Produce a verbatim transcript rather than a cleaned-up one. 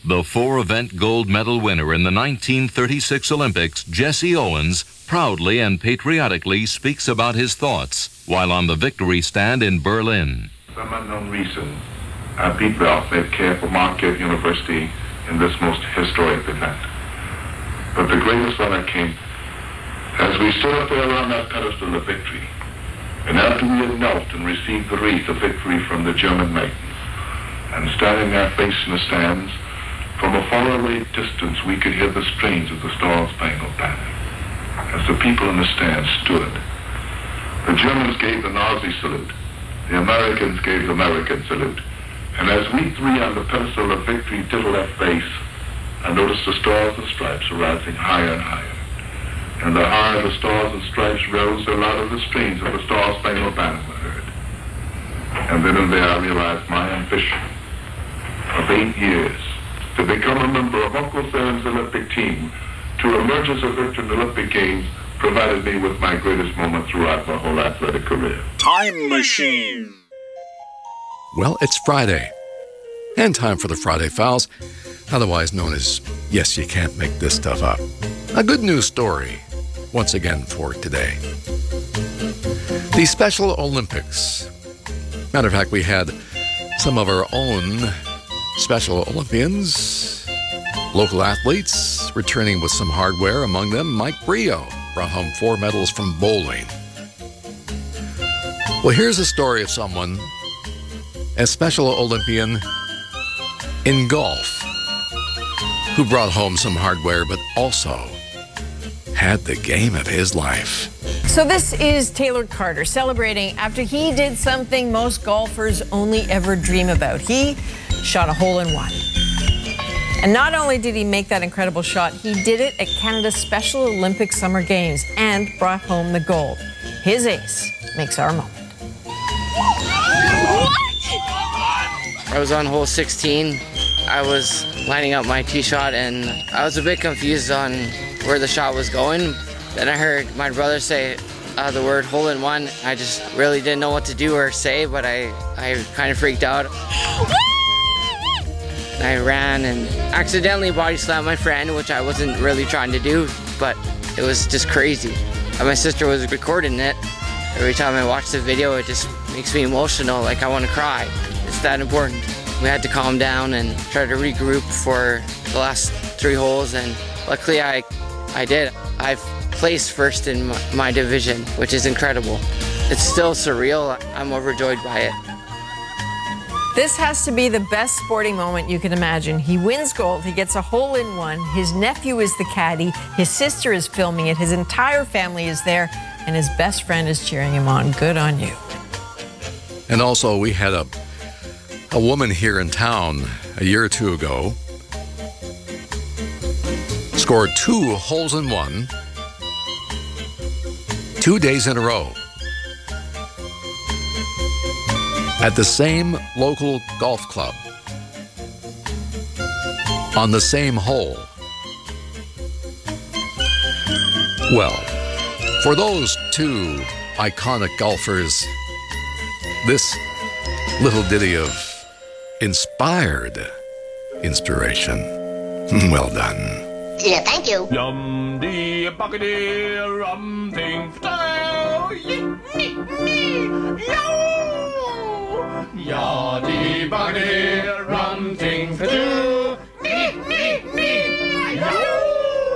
The four-event gold medal winner in the nineteen thirty-six Olympics, Jesse Owens, proudly and patriotically speaks about his thoughts while on the victory stand in Berlin. For some unknown reason, uh, Pete Ralph made care for Marquette University in this most historic event. But the greatest honor came as we stood up there on that pedestal of victory, and after we had knelt and received the wreath of victory from the German maidens, and standing there facing the stands, from a faraway distance we could hear the strains of the Star-Spangled Banner. As the people in the stands stood, the Germans gave the Nazi salute, the Americans gave the American salute, and as we three on the pedestal of victory did a left base, I noticed the stars and stripes rising higher and higher. And the higher the stars and stripes rose, the louder the strains of the Star-Spangled Banner were heard. And then and there I realized my ambition of eight years to become a member of Uncle Sam's Olympic team, to emerge as a victor in the Olympic Games, provided me with my greatest moment throughout my whole athletic career. Time Machine. Well, it's Friday, and time for the Friday Files, otherwise known as Yes, You Can't Make This Stuff Up. A good news story, once again, for today. The Special Olympics. Matter of fact, we had some of our own Special Olympians, local athletes, returning with some hardware. Among them, Mike Brio brought home four medals from bowling. Well, here's a story of someone, a Special Olympian in golf, who brought home some hardware, but also had the game of his life. So this is Taylor Carter celebrating after he did something most golfers only ever dream about. He shot a hole-in-one. And not only did he make that incredible shot, he did it at Canada's Special Olympic Summer Games and brought home the gold. His ace makes our moment. I was on hole sixteen. I was lining up my tee shot and I was a bit confused on where the shot was going. Then I heard my brother say uh, the word hole in one. I just really didn't know what to do or say, but I, I kind of freaked out. I ran and accidentally body slammed my friend, which I wasn't really trying to do, but it was just crazy. And my sister was recording it. Every time I watch the video, it just makes me emotional, like I want to cry. It's that important. We had to calm down and try to regroup for the last three holes, and luckily I, I did. I've placed first in my, my division, which is incredible. It's still surreal. I'm overjoyed by it. This has to be the best sporting moment you can imagine. He wins gold, he gets a hole-in-one, his nephew is the caddy, his sister is filming it, his entire family is there, and his best friend is cheering him on. Good on you. And also, we had a, a woman here in town a year or two ago, scored two holes in one, two days in a row, at the same local golf club, on the same hole. Well, for those two iconic golfers, this little ditty of inspired inspiration. Well done. Yeah, thank you. Yum dee buckety rum thing style. Yo! Ya dee buckety rum thing.